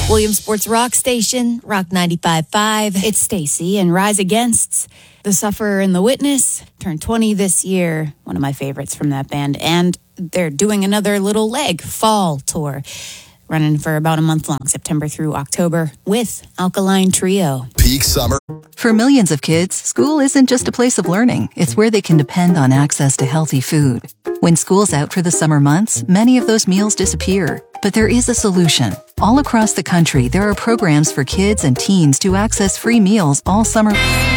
Williamsport's Rock Station, Rock 95.5. It's Stacy and Rise Against. The Sufferer and the Witness turned 20 this year. One of my favorites from that band. And they're doing another little leg, fall tour. Running for about a month long, September through October, with Alkaline Trio. Peak summer. For millions of kids, school isn't just a place of learning. It's where they can depend on access to healthy food. When school's out for the summer months, many of those meals disappear. But there is a solution. All across the country, there are programs for kids and teens to access free meals all summer.